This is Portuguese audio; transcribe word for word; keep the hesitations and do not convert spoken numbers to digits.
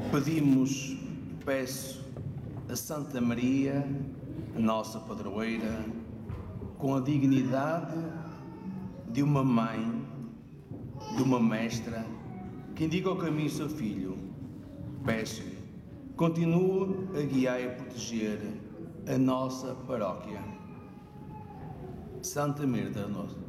Pedimos, peço a Santa Maria, a nossa padroeira, com a dignidade de uma mãe, de uma mestra, que indica o caminho ao seu filho. Peço-lhe, continue a guiar e a proteger a nossa paróquia. Santa Maria da Nossa.